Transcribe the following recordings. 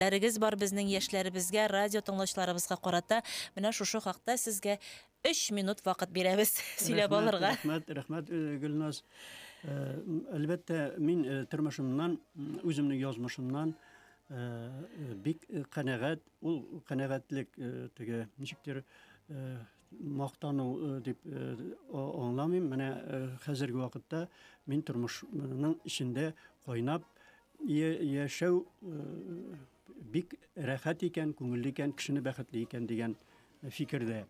Әрегіз бар біздің яшьләребезгә, радио тыңлаучыларыбызга карата менә шушы хакта сезгә 3 минут вакыт бирәбез сөйләп алырга. Рәхмәт, Гөлназ. Әлбәттә, мин тормышымнан, үземнең язмышымнан бик канәгать, ул канәгатьлек теге ничектер мактану дип аңламыйм. Менә хәзерге вакытта мин тормышның ичендә кайнап яшәү бик рәхәт икән, күңелле икән, кешене бәхетле икән дигән фикердә.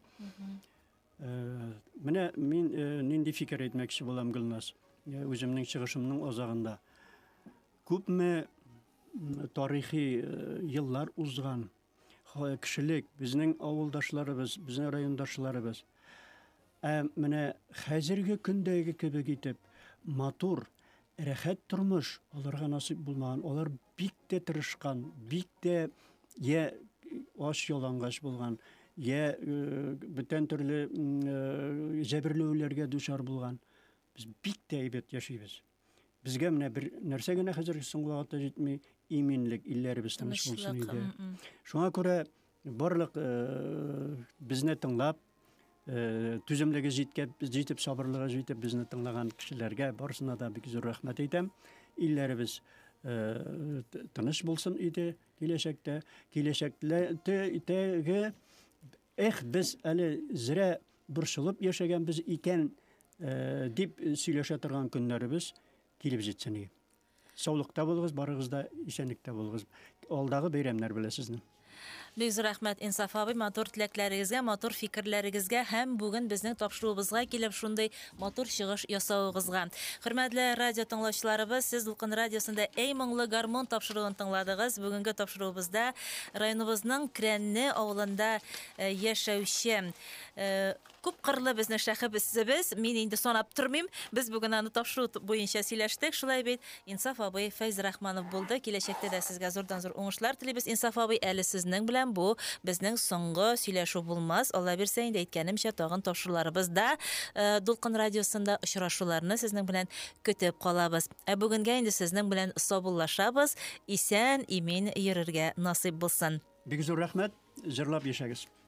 Менә мин нинди фикер әйтмәкче булам, Гөлназ, үземнең чыгышымның азагында. Күпме тарихи еллар узган кешелек, безнең авылдашларыбыз, безнең райондашларыбыз. Менә хәзерге көндәге кебек итеп матур, рәхәт тормыш аларга насыйп булмаган. Алар бик тә тырышкан, бик тә я аш ялангач булган, я бүтән төрле җәберләүләргә дучар булган. Без бик тә әйбәт яшибез. Безгә менә бер нәрсә генә хәзерге соңгы вакытта җитми, иминлек, илләребез тыныч булсын иде. Шуңа күрә барлык безне тыңлап, түземлеге җитеп, сабырлыгы җитеп безне тыңлаган кешеләргә барысына да бик зур рәхмәт әйтәм. Илләребез тыныч булсын иде киләчәктә. Киләчәктәге без әле зрә борчылып яшәгәнбез икән дип сөйләшә торган көннәребез килеп җитсен. Саулыкта булыгыз, барыгыз да исәнлектә булыгыз. Алдагы бәйрәмнәр белән сезне. Бик зур рәхмәт, Инсаф абый, матур теләкләрегезгә, матур фикерләрегезгә һәм бүген безнең тапшыруыбызга килеп шундый матур чыгыш ясауыгызга. Хөрмәтле радио тыңлаучыларыбыз, сез Дулкын радиосында әй моңлы гармон тапшыруын тыңладыгыз. Бүгенге тапшыруыбызда районыбызның Крәнне авылында яшәүче күп кырлы безнең шәһәрбез, мин инде санап тормыйм. Без бүген аны тапшыру буенча сөйләштек. Шулай бит, Инсаф абый, Фәйз Рахманов булды. Киләчәктә дә сезгә зурдан-зур уңышлар телибез. Инсаф абый, әле сезнең белән бу безнең соңгы сөйләшү булмас. Алла бирсә, инде әйткәнемчә, тагын тапшыруларыбызда Дулкын радиосында очрашуларны сезнең белән көтеп калабыз. Бүгенгә инде сезнең белән саубуллашабыз. Исән, имин йөрергә насыйп булсын. Бик зур рәхмәт, җырлап яшәгез.